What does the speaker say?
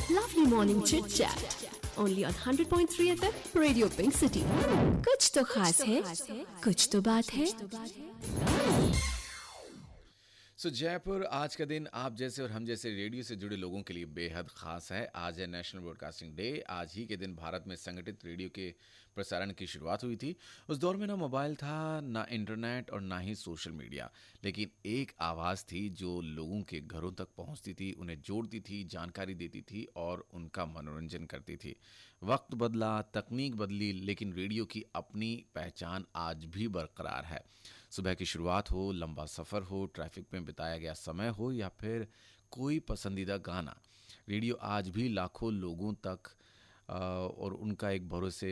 Lovely morning chit chat. Only on 100.3 FM, Radio Pink City. कुछ तो खास है, कुछ तो बात है. जयपुर आज का दिन आप जैसे और हम जैसे रेडियो से जुड़े लोगों के लिए बेहद खास है. आज है नेशनल ब्रॉडकास्टिंग डे. आज ही के दिन भारत में संगठित रेडियो के प्रसारण की शुरुआत हुई थी. उस दौर में ना मोबाइल था, ना इंटरनेट और ना ही सोशल मीडिया, लेकिन एक आवाज़ थी जो लोगों के घरों तक पहुंचती थी, उन्हें जोड़ती थी, जानकारी देती थी और उनका मनोरंजन करती थी. वक्त बदला, तकनीक बदली, लेकिन रेडियो की अपनी पहचान आज भी बरकरार है. सुबह की शुरुआत हो, लंबा सफ़र हो, ट्रैफिक में बिताया गया समय हो या फिर कोई पसंदीदा गाना, रेडियो आज भी लाखों लोगों तक और उनका एक भरोसे